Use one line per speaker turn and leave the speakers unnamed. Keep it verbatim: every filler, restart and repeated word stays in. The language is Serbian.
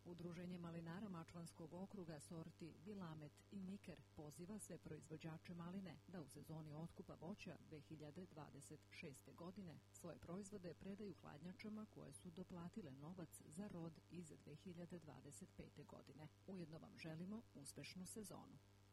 Udruženje malinara Mačvanskog okruga sorti Vilamet i Miker poziva sve proizvođače maline da u sezoni otkupa voća dve hiljade dvadeset šeste. godine svoje proizvode predaju hladnjačama koje su doplatile novac za rod iz dve hiljade dvadeset pete. godine. Ujedno vam želimo uspešnu sezonu.